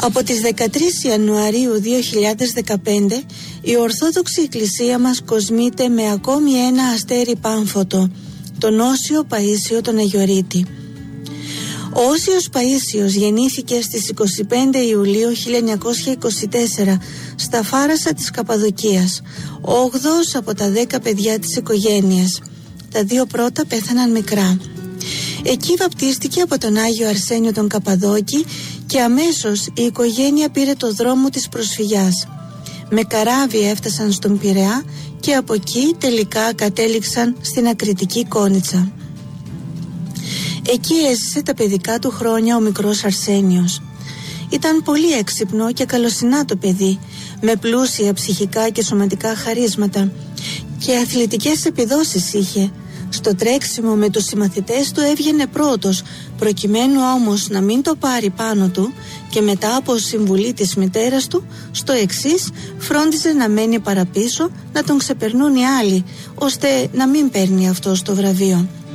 Από τις 13 Ιανουαρίου 2015 η Ορθόδοξη Εκκλησία μας κοσμείται με ακόμη ένα αστέρι πάμφωτο, τον Όσιο Παΐσιο τον Αγιορείτη. Ο Όσιος Παΐσιος γεννήθηκε στις 25 Ιουλίου 1924 στα Φάρασα της Καπαδοκίας, ο 8ος από τα 10 παιδιά της οικογένειας. Τα 2 πρώτα πέθαναν μικρά. Εκεί βαπτίστηκε από τον Άγιο Αρσένιο τον Καπαδόκη και αμέσως η οικογένεια πήρε το δρόμο της προσφυγιάς. Με καράβι έφτασαν στον Πειραιά και από εκεί τελικά κατέληξαν στην Ακριτική Κόνιτσα. Εκεί έζησε τα παιδικά του χρόνια ο μικρός Αρσένιος. Ήταν πολύ έξυπνο και καλοσυνάτο παιδί, με πλούσια ψυχικά και σωματικά χαρίσματα και αθλητικές επιδόσεις είχε. Στο τρέξιμο με τους συμμαθητές του έβγαινε πρώτος, προκειμένου όμως να μην το πάρει πάνω του, και μετά από συμβουλή της μητέρας του, στο εξής φρόντιζε να μένει παραπίσω, να τον ξεπερνούν οι άλλοι, ώστε να μην παίρνει αυτός το βραβείο.